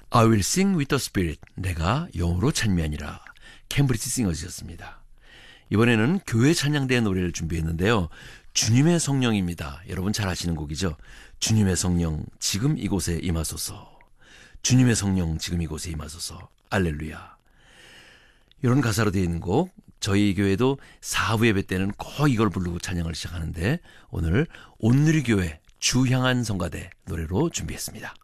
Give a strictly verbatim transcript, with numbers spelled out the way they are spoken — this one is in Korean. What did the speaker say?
I will sing with the spirit. 내가 영으로 찬미하니라. 캠브리지 싱어즈였습니다. 이번에는 교회 찬양대의 노래를 준비했는데요. 주님의 성령입니다. 여러분 잘 아시는 곡이죠. 주님의 성령 지금 이곳에 임하소서. 주님의 성령 지금 이곳에 임하소서. 알렐루야. 이런 가사로 되어 있는 곡, 저희 교회도 사부 예배 때는 꼭 이걸 부르고 찬양을 시작하는데 오늘 온누리교회 주향한 성가대 노래로 준비했습니다.